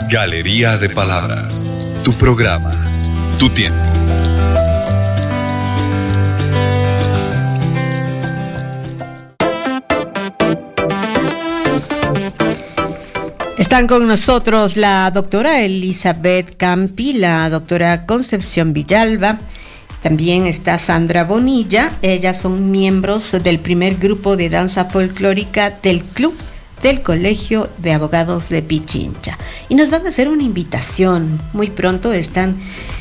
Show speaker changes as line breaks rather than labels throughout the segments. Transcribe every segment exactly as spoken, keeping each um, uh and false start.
Galería de Palabras, tu programa, tu tiempo.
Están con nosotros la doctora Elizabeth Campi, la doctora Concepción Villalba, también está Sandra Bonilla. Ellas son miembros del primer grupo de danza folclórica del Club del Colegio de Abogados de Pichincha. Y nos van a hacer una invitación. Muy pronto están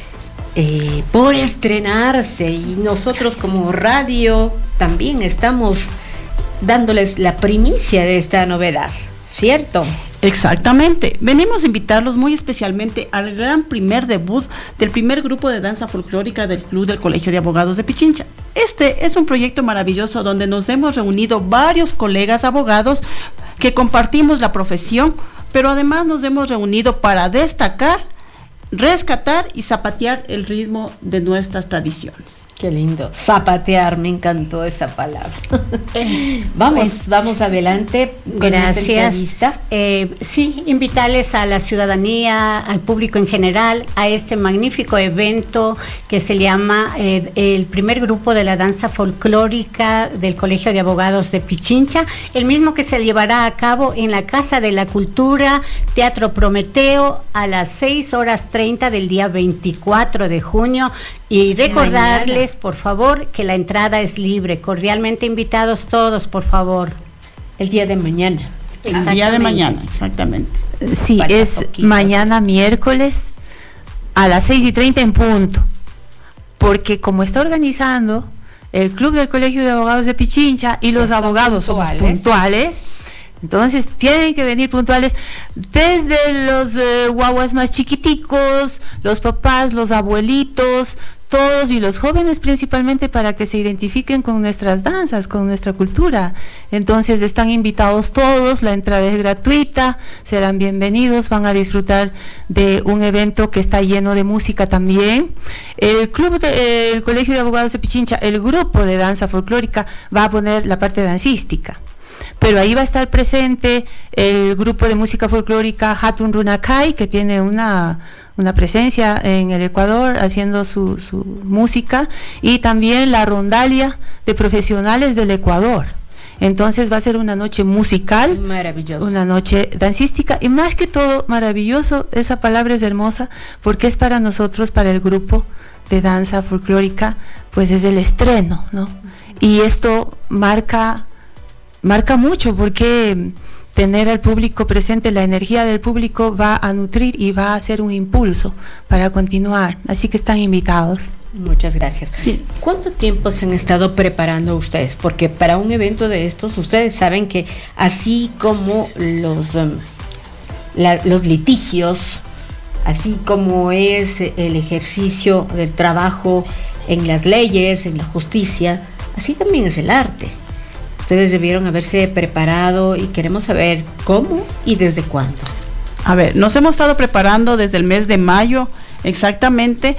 eh, por estrenarse y nosotros como radio también estamos dándoles la primicia de esta novedad, ¿cierto?
Exactamente. Venimos a invitarlos muy especialmente al gran primer debut del primer grupo de danza folclórica del Club del Colegio de Abogados de Pichincha. Este es un proyecto maravilloso donde nos hemos reunido varios colegas abogados que compartimos la profesión, pero además nos hemos reunido para destacar, rescatar y zapatear el ritmo de nuestras tradiciones.
Qué lindo, zapatear, me encantó esa palabra. vamos, pues, vamos adelante.
Gracias. Eh, sí, invitarles a la ciudadanía, al público en general, a este magnífico evento que se llama eh, el primer grupo de la danza folclórica del Colegio de Abogados de Pichincha, el mismo que se llevará a cabo en la Casa de la Cultura, Teatro Prometeo, a las seis horas treinta del día veinticuatro de junio. Y recordarles, por favor, que la entrada es libre. Cordialmente invitados todos, por favor.
El día de mañana.
El día de mañana, exactamente.
Sí, Falta es poquito. Mañana miércoles a las seis y treinta en punto. Porque como está organizando el Club del Colegio de Abogados de Pichincha y los abogados somos puntuales, entonces tienen que venir puntuales desde los eh, guaguas más chiquiticos, los papás, los abuelitos, todos y los jóvenes principalmente, para que se identifiquen con nuestras danzas, con nuestra cultura. Entonces están invitados todos, la entrada es gratuita, serán bienvenidos, van a disfrutar de un evento que está lleno de música también. El Club de, eh, el Colegio de Abogados de Pichincha, el grupo de danza folclórica va a poner la parte dancística. Pero ahí va a estar presente el grupo de música folclórica Hatun Runacay, que tiene una, una presencia en el Ecuador haciendo su, su música, y también la rondalia de profesionales del Ecuador. Entonces va a ser una noche musical, maravilloso, una noche dancística, y más que todo maravilloso, esa palabra es hermosa, porque es para nosotros, para el grupo de danza folclórica, pues es el estreno, ¿no? Y esto marca... Marca mucho, porque tener al público presente, la energía del público va a nutrir y va a ser un impulso para continuar. Así que están invitados.
Muchas gracias. Sí. ¿Cuánto tiempo se han estado preparando ustedes? Porque para un evento de estos, ustedes saben que así como los, um, la, los litigios, así como es el ejercicio del trabajo en las leyes, en la justicia, así también es el arte. Ustedes debieron haberse preparado y queremos saber cómo y desde cuándo.
A ver, nos hemos estado preparando desde el mes de mayo, exactamente.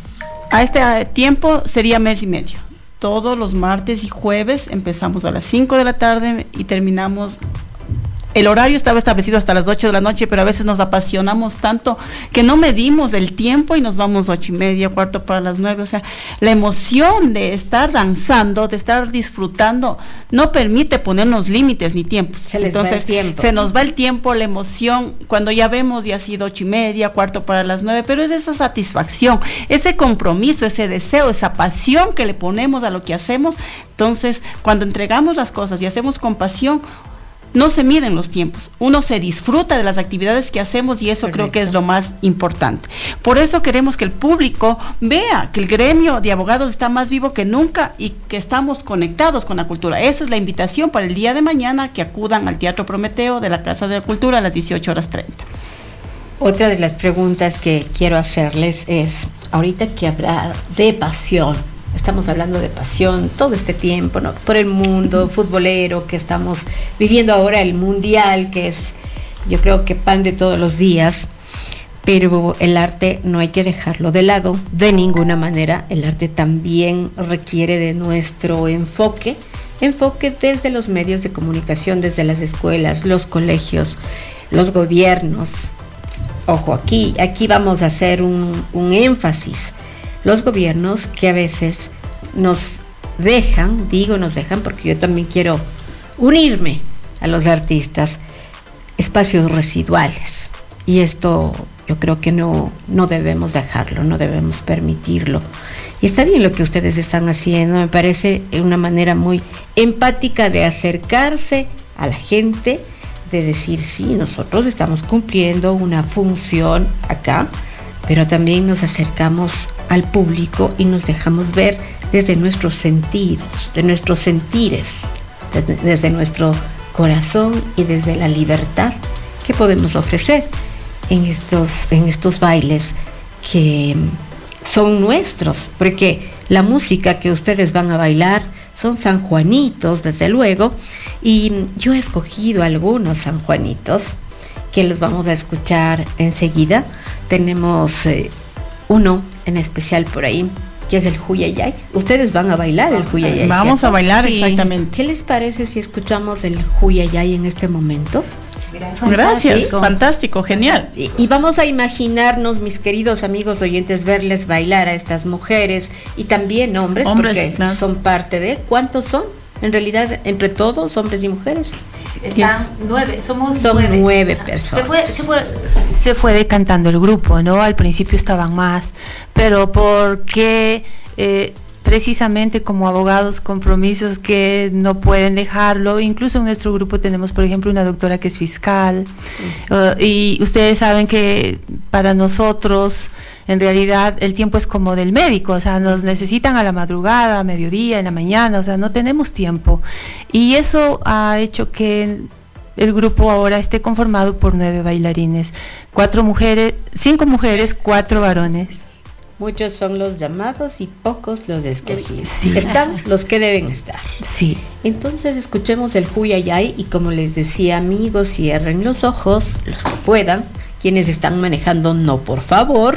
A este tiempo sería mes y medio. Todos los martes y jueves empezamos a las cinco de la tarde y terminamos. El horario estaba establecido hasta las ocho de la noche, pero a veces nos apasionamos tanto que no medimos el tiempo y nos vamos ocho y media, cuarto para las nueve. O sea, la emoción de estar danzando, de estar disfrutando, no permite ponernos límites ni tiempos.
Se les
Entonces,
va el tiempo.
Se nos va el tiempo, la emoción, cuando ya vemos ya ha sido ocho y media, cuarto para las nueve, pero es esa satisfacción, ese compromiso, ese deseo, esa pasión que le ponemos a lo que hacemos. Entonces, cuando entregamos las cosas y hacemos con pasión, no se miden los tiempos, uno se disfruta de las actividades que hacemos y eso Correcto. Creo que es lo más importante. Por eso queremos que el público vea que el gremio de abogados está más vivo que nunca y que estamos conectados con la cultura. Esa es la invitación para el día de mañana, que acudan al Teatro Prometeo de la Casa de la Cultura a las dieciocho horas treinta.
Otra de las preguntas que quiero hacerles es, ahorita que habrá de pasión, estamos hablando de pasión todo este tiempo, ¿no? Por el mundo futbolero que estamos viviendo ahora, el mundial, que es, yo creo que pan de todos los días, pero el arte no hay que dejarlo de lado de ninguna manera. El arte también requiere de nuestro enfoque, enfoque desde los medios de comunicación, desde las escuelas, los colegios, los gobiernos. ojo, aquí, aquí vamos a hacer un, un énfasis. Los gobiernos que a veces nos dejan, digo nos dejan porque yo también quiero unirme a los artistas, espacios residuales. Y esto yo creo que no, no debemos dejarlo, no debemos permitirlo. Y está bien lo que ustedes están haciendo, me parece una manera muy empática de acercarse a la gente, de decir, sí, nosotros estamos cumpliendo una función acá, pero también nos acercamos al público y nos dejamos ver desde nuestros sentidos, de nuestros sentires, desde, desde nuestro corazón y desde la libertad que podemos ofrecer en estos, en estos bailes que son nuestros, porque la música que ustedes van a bailar son sanjuanitos, desde luego, y yo he escogido algunos sanjuanitos que los vamos a escuchar enseguida. Tenemos eh, uno en especial por ahí, que es el Huyayay. Ustedes van a bailar el Huyayay.
Vamos a bailar,
sí,
exactamente.
¿Qué les parece si escuchamos el Huyayay en este momento?
Gracias, fantástico, fantástico, genial.
Y, y vamos a imaginarnos, mis queridos amigos oyentes, verles bailar a estas mujeres y también hombres,
hombres
porque
claro.
son parte de, ¿cuántos son? En realidad, entre todos, hombres y mujeres.
Están yes. nueve, somos
son
nueve,
nueve personas.
Se fue, se fue, se fue decantando el grupo, ¿no? Al principio estaban más, pero porque eh, precisamente como abogados, compromisos que no pueden dejarlo. Incluso en nuestro grupo tenemos, por ejemplo, una doctora que es fiscal, uh, y ustedes saben que para nosotros en realidad el tiempo es como del médico, o sea, nos necesitan a la madrugada, a mediodía, en la mañana, o sea, no tenemos tiempo, y eso ha hecho que el grupo ahora esté conformado por nueve bailarines, cuatro mujeres, cinco mujeres, cuatro varones.
Muchos son los llamados y pocos los escogidos.
Sí.
Están los que deben estar.
Sí.
Entonces escuchemos el Huyayay y, como les decía, amigos, cierren los ojos, los que puedan. Quienes están manejando, no, por favor.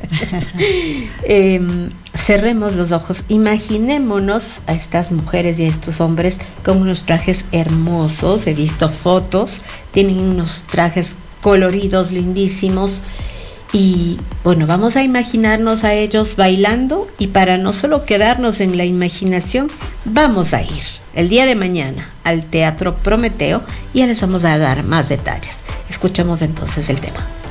eh, cerremos los ojos. Imaginémonos a estas mujeres y a estos hombres con unos trajes hermosos. He visto fotos. Tienen unos trajes coloridos, lindísimos. Y bueno, vamos a imaginarnos a ellos bailando, y para no solo quedarnos en la imaginación, vamos a ir el día de mañana al Teatro Prometeo y ya les vamos a dar más detalles. Escuchemos entonces el tema.